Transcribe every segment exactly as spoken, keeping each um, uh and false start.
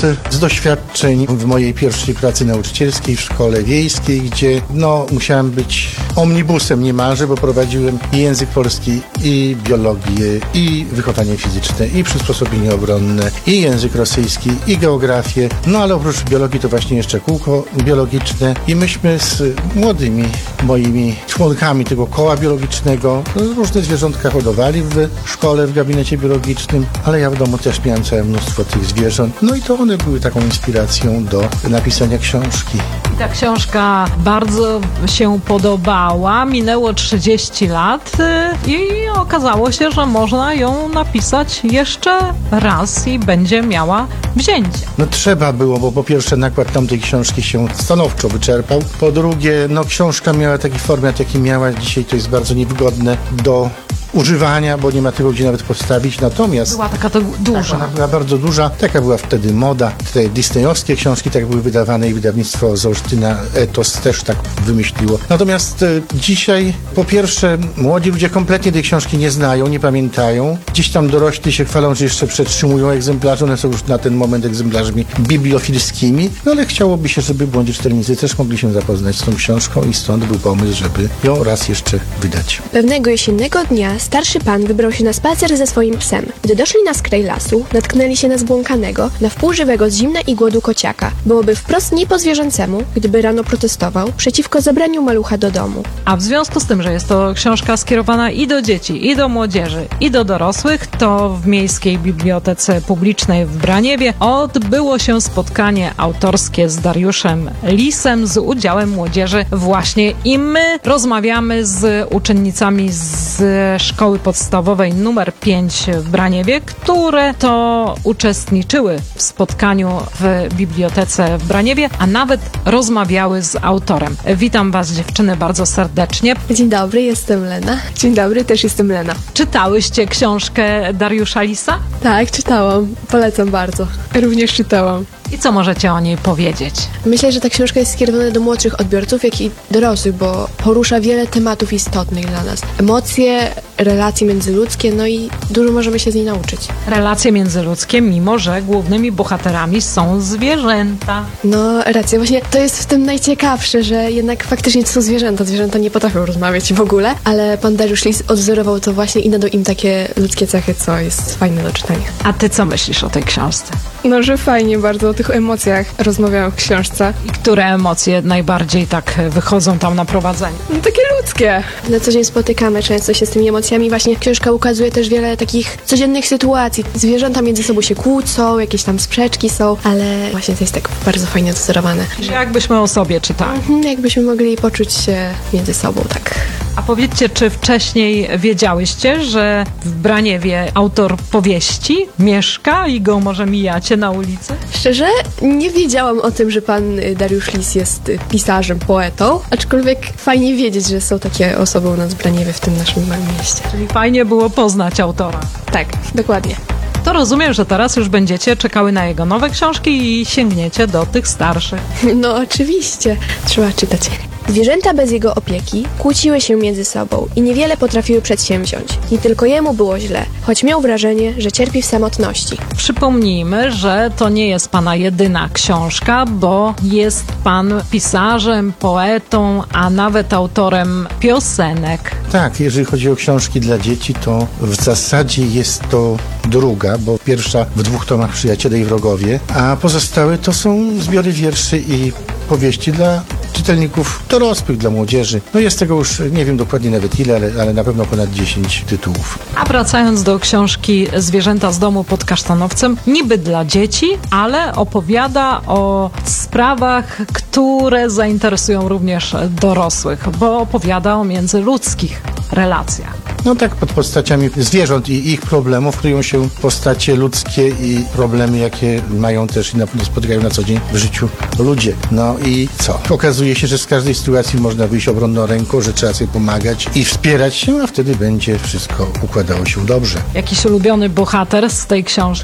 jest z doświadczeń w mojej pierwszej pracy nauczycielskiej w szkole wiejskiej, gdzie no musiałem być omnibusem niemalże, bo prowadziłem i język polski, i biologię, i wychowanie fizyczne, i przysposobienie obronne, i język rosyjski, i geografię. No ale oprócz biologii to właśnie jeszcze kółko biologiczne i myśmy z młodymi moimi członkami tego koła biologicznego różne zwierzątka hodowali w szkole, w gabinecie biologicznym, ale ja w domu też miałem całe mnóstwo tych zwierząt. No i to one były taką inspiracją do napisania książki. I ta książka bardzo się podobała. Minęło trzydzieści lat i okazało się, że można ją napisać jeszcze raz i będzie miała wzięcie. No trzeba było, bo po pierwsze nakład tamtej książki się stanowczo wyczerpał. Po drugie, no książka miała taki format, jaki miała. Dzisiaj to jest bardzo niewygodne do używania, bo nie ma tego gdzie nawet postawić. Natomiast była taka to duża. Tak, ona była bardzo duża. Taka była wtedy moda. Te disneyowskie książki tak były wydawane i wydawnictwo z Olsztyna Etos też tak wymyśliło. Natomiast e, dzisiaj po pierwsze młodzi ludzie kompletnie tej książki nie znają, nie pamiętają. Gdzieś tam dorośli się chwalą, że jeszcze przetrzymują egzemplarze. One są już na ten moment egzemplarzami bibliofilskimi. No ale chciałoby się, żeby błądzi czytelnicy też mogli się zapoznać z tą książką i stąd był pomysł, żeby ją raz jeszcze wydać. Pewnego jesiennego dnia starszy pan wybrał się na spacer ze swoim psem. Gdy doszli na skraj lasu, natknęli się na zbłąkanego, na wpół żywego z zimna i głodu kociaka. Byłoby wprost nie po zwierzęcemu, gdyby rano protestował przeciwko zabraniu malucha do domu. A w związku z tym, że jest to książka skierowana i do dzieci, i do młodzieży, i do dorosłych, to w Miejskiej Bibliotece Publicznej w Braniewie odbyło się spotkanie autorskie z Dariuszem Lisem z udziałem młodzieży właśnie i my rozmawiamy z uczennicami z Szkoły Podstawowej numer pięć w Braniewie, które to uczestniczyły w spotkaniu w bibliotece w Braniewie, a nawet rozmawiały z autorem. Witam Was, dziewczyny, bardzo serdecznie. Dzień dobry, jestem Lena. Dzień dobry, też jestem Lena. Czytałyście książkę Dariusza Lisa? Tak, czytałam. Polecam bardzo. Również czytałam. I co możecie o niej powiedzieć? Myślę, że ta książka jest skierowana do młodszych odbiorców, jak i dorosłych, bo porusza wiele tematów istotnych dla nas. Emocje, relacje międzyludzkie, no i dużo możemy się z niej nauczyć. Relacje międzyludzkie, mimo że głównymi bohaterami są zwierzęta. No, racja. Właśnie to jest w tym najciekawsze, że jednak faktycznie to są zwierzęta. Zwierzęta nie potrafią rozmawiać w ogóle, ale pan Dariusz Lis odwzorował to właśnie i nadał im takie ludzkie cechy, co jest fajne do czytania. A ty co myślisz o tej książce? No, że fajnie bardzo o tych emocjach rozmawiałam w książce. I które emocje najbardziej tak wychodzą tam na prowadzenie? No, takie ludzkie. Na co dzień spotykamy często się z tymi emocjami. Właśnie książka ukazuje też wiele takich codziennych sytuacji. Zwierzęta między sobą się kłócą, jakieś tam sprzeczki są, ale właśnie to jest tak bardzo fajnie odwzorowane. Jakbyśmy o sobie czytali. Mhm, jakbyśmy mogli poczuć się między sobą, tak. A powiedzcie, czy wcześniej wiedziałyście, że w Braniewie autor powieści mieszka i go może mijacie na ulicy? Szczerze, nie wiedziałam o tym, że pan Dariusz Lis jest pisarzem, poetą, aczkolwiek fajnie wiedzieć, że są takie osoby u nas w Braniewie, w tym naszym małym mieście. Czyli fajnie było poznać autora. Tak, dokładnie. To rozumiem, że teraz już będziecie czekały na jego nowe książki i sięgniecie do tych starszych. No oczywiście, trzeba czytać. Zwierzęta bez jego opieki kłóciły się między sobą i niewiele potrafiły przedsięwziąć. Nie tylko jemu było źle, choć miał wrażenie, że cierpi w samotności. Przypomnijmy, że to nie jest pana jedyna książka, bo jest pan pisarzem, poetą, a nawet autorem piosenek. Tak, jeżeli chodzi o książki dla dzieci, to w zasadzie jest to druga, bo pierwsza w dwóch tomach Przyjaciele i Wrogowie, a pozostałe to są zbiory wierszy i powieści dla czytelników dorosłych, dla młodzieży. No jest tego już, nie wiem dokładnie nawet ile, ale, ale na pewno ponad dziesięć tytułów. A wracając do książki Zwierzęta z domu pod Kasztanowcem, niby dla dzieci, ale opowiada o sprawach, które zainteresują również dorosłych, bo opowiada o międzyludzkich relacjach. No tak, pod postaciami zwierząt i ich problemów kryją się postacie ludzkie i problemy, jakie mają też i na pewno spotykają na co dzień w życiu ludzie. No i co? Okazuje się, że z każdej sytuacji można wyjść obronną ręką, że trzeba sobie pomagać i wspierać się, a wtedy będzie wszystko układało się dobrze. Jakiś ulubiony bohater z tej książki?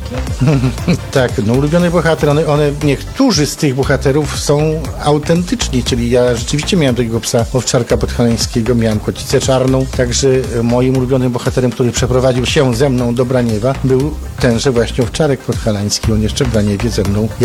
Tak, no ulubiony bohater, one, one, niektórzy z tych bohaterów są autentyczni, czyli ja rzeczywiście miałem takiego psa owczarka podhalańskiego, miałem kocicę czarną, także moim ulubionym bohaterem, który przeprowadził się ze mną do Braniewa, był tenże właśnie owczarek podhalański, on jeszcze w Braniewie ze mną